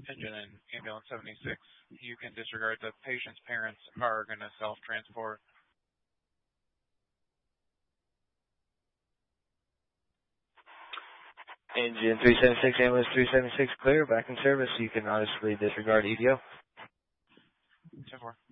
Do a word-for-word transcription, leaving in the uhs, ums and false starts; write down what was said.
Engine and ambulance seventy-six, you can disregard. The patient's parents are going to self-transport. Engine three seventy-six, ambulance three seventy-six, clear, back in service. You can honestly disregard E D O. ten four.